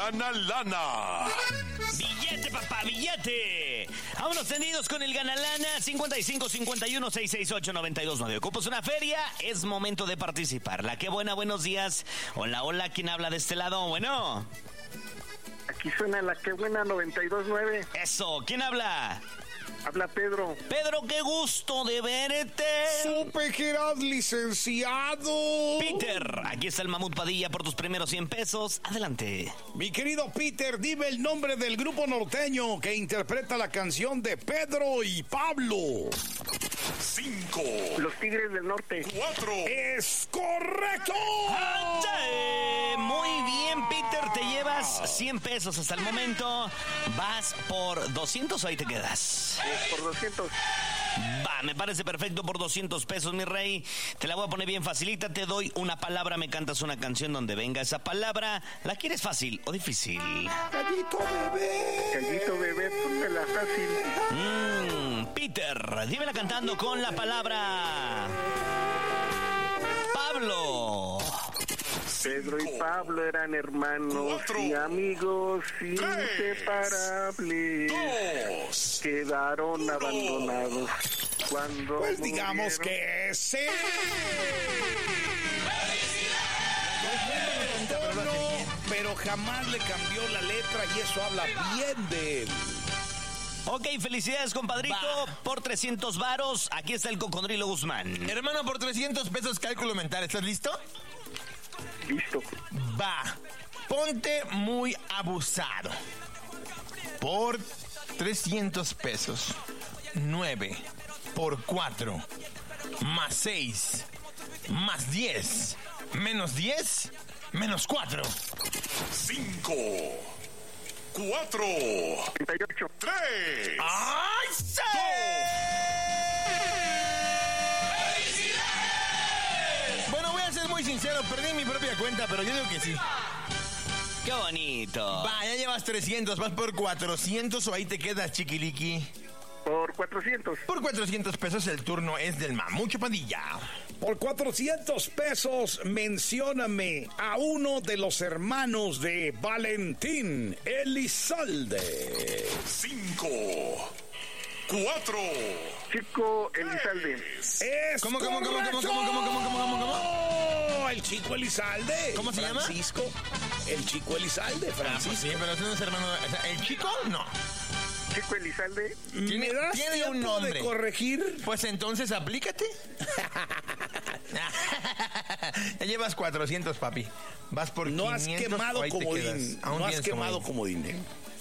Gana Lana. ¡Billete, papá, billete! Vámonos tendidos con el Gana Lana. 55 51 668 929. Ocupos una feria. Es momento de participar. La que buena, buenos días. Hola, hola. ¿Quién habla de este lado? Bueno. Aquí suena la que buena 92.9. Eso. ¿Quién habla? Habla Pedro. Pedro, qué gusto de verte. Supe que eras licenciado. Peter, aquí está el Mamut Padilla por tus primeros 100 pesos. Adelante. Mi querido Peter, dime el nombre del grupo norteño que interpreta la canción de Pedro y Pablo. 5. Los Tigres del Norte. 4. ¡Es correcto! Muy bien, Peter, te llevas 100 pesos hasta el momento. ¿Vas por 200 o ahí te quedas? Por 200. Va, me parece perfecto por 200 pesos, mi rey. Te la voy a poner bien facilita. Te doy una palabra, me cantas una canción donde venga esa palabra. ¿La quieres fácil o difícil? Gallito bebé. Gallito bebé, pónmela fácil. Peter, dímela cantando con la palabra Pablo. Pedro y Pablo eran hermanos 4, y amigos 3, inseparables. 2, Quedaron 1. abandonados cuando Pues digamos murieron. que sí. Pero jamás le cambió la letra y eso habla bien de él. Ok, felicidades, compadrito. Por 300 varos, aquí está el Cocodrilo Guzmán. Hermano, por 300 pesos cálculo mental. ¿Estás listo? Listo. Va. Ponte muy abusado. Por 300 pesos. 9 por 4 más 6 más 10 menos 10 menos 4. 5, 4, 38. 3. ¡Ay, sí! Bueno, voy a ser muy sincero, perdí mi propia cuenta, pero yo digo que sí. ¡Qué bonito! Va, ya llevas 300, vas por 400 o ahí te quedas, chiquiliqui. Por 400. Por 400 pesos el turno es del Mamucho Padilla. Por 400 pesos, mencióname a uno de los hermanos de Valentín Elizalde. 5, 4. Chico Elizalde. ¡Es ¿Cómo? El Chico Elizalde. ¿Cómo se llama? Francisco. El Chico Elizalde, Francisco. Sí, pero ese no es hermano. O sea, ¿el chico? No. Chico Elizalde. ¿Me das tiene tiempo un nombre de corregir? Pues entonces aplícate. Ya llevas 400, papi. Vas por No 500. has quemado o ahí te comodín. quedas. Aún No has tienes quemado comodín.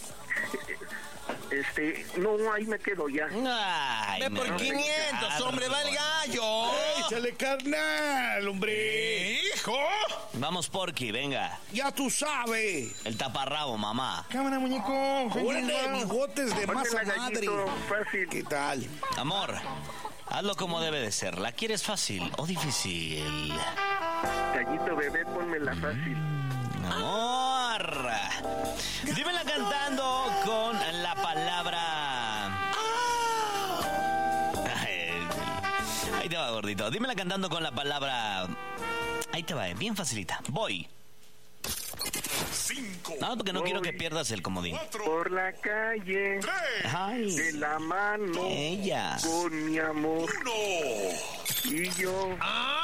No, ahí me quedo ya. Ay, Ve por no, 500, hombre, va el gallo. ¡Échale, carnal, hombre! ¡Hijo! Vamos, Porky, venga. Ya tú sabes. El taparrabo, mamá. Cámara, muñeco. ¡Órale, bigotes de masa Pónmela, madre! gallito, fácil. ¿Qué tal? Amor, hazlo como debe de ser. ¿La quieres fácil o difícil? Gallito bebé, pónmela fácil. Amor. Dímela cantando con la palabra... Ahí te va, gordito. Dímela cantando con la palabra... Ahí te va, bien facilita. Voy. 5, No, porque no quiero que pierdas el comodín. 4, Por la calle, 3, Ay, de la mano, ella. con mi amor. 1. Y yo, ¡Ah!